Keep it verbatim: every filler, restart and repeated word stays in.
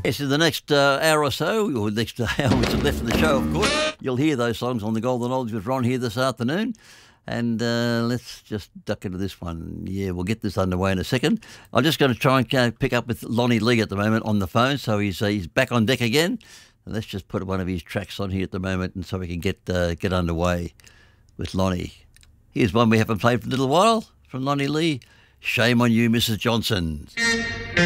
Yes, in the next uh, hour or so, or next hour which is left of the show, of course, you'll hear those songs on the Golden Oldies with Ron here this afternoon. And uh, let's just duck into this one. Yeah, we'll get this underway in a second. I'm just going to try and uh, pick up with Lonnie Lee at the moment on the phone, so he's uh, he's back on deck again. And let's just put one of his tracks on here at the moment, and so we can get uh, get underway with Lonnie. Here's one we haven't played for a little while from Lonnie Lee. Shame on You, Missus Johnson.